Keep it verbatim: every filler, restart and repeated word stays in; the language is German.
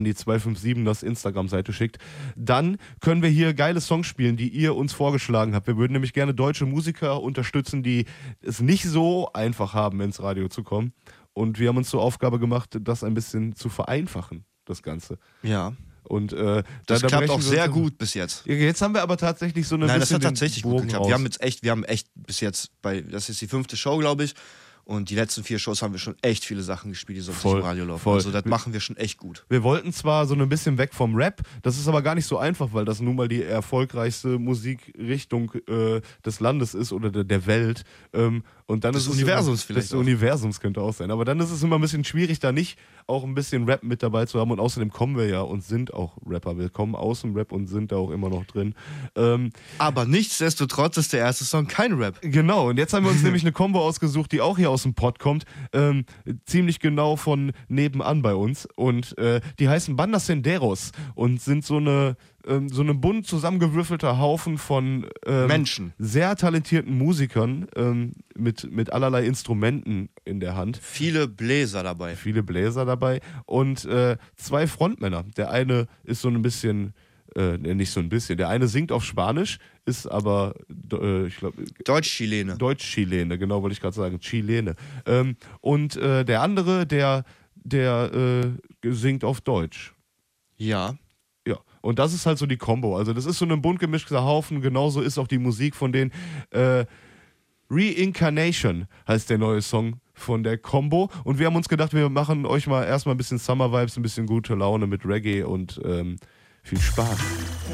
die zwei fünf sieben das Instagram-Seite schickt, dann können wir hier geile Songs spielen, die ihr uns vorgeschlagen habt. Wir würden nämlich gerne deutsche Musiker unterstützen, die es nicht so einfach haben, ins Radio zu kommen. Und wir haben uns zur Aufgabe gemacht, das ein bisschen zu vereinfachen, das Ganze. Ja. Und äh, das da, da klappt auch sehr uns, gut bis jetzt. Jetzt haben wir aber tatsächlich so eine Nein, bisschen das hat tatsächlich gut geklappt. Raus. Wir haben jetzt echt, wir haben echt bis jetzt bei, das ist die fünfte Show, glaube ich. Und die letzten vier Shows haben wir schon echt viele Sachen gespielt, die sonst voll, nicht im Radio laufen. Voll. Also das machen wir schon echt gut. Wir wollten zwar so ein bisschen weg vom Rap, das ist aber gar nicht so einfach, weil das nun mal die erfolgreichste Musikrichtung äh, des Landes ist oder der, der Welt. Ähm, und dann des ist es Universums immer, vielleicht Des auch. Universums könnte auch sein. Aber dann ist es immer ein bisschen schwierig, da nicht auch ein bisschen Rap mit dabei zu haben. Und außerdem kommen wir ja und sind auch Rapper. Wir kommen aus dem Rap und sind da auch immer noch drin. Ähm, aber nichtsdestotrotz ist der erste Song kein Rap. Genau, und jetzt haben wir uns nämlich eine Combo ausgesucht, die auch hier aus dem Pod kommt. Ähm, ziemlich genau von nebenan bei uns. Und äh, die heißen Bandas Senderos und sind so eine ähm, so ein bunt zusammengewürfelter Haufen von ähm, Menschen. Sehr talentierten Musikern ähm, mit, mit allerlei Instrumenten in der Hand. Viele Bläser dabei. Viele Bläser dabei und äh, zwei Frontmänner. Der eine ist so ein bisschen, äh, nicht so ein bisschen, der eine singt auf Spanisch, ist aber, äh, ich glaube... Deutsch-Chilene. Deutsch-Chilene, genau, wollte ich gerade sagen, Chilene. Ähm, und äh, der andere, der, der äh, singt auf Deutsch. Ja. Ja, und das ist halt so die Kombo. Also das ist so ein bunt gemischter Haufen, genauso ist auch die Musik von denen. Äh, Reincarnation heißt der neue Song von der Combo. Und wir haben uns gedacht, wir machen euch mal erstmal ein bisschen Summer Vibes, ein bisschen gute Laune mit Reggae und ähm, viel Spaß.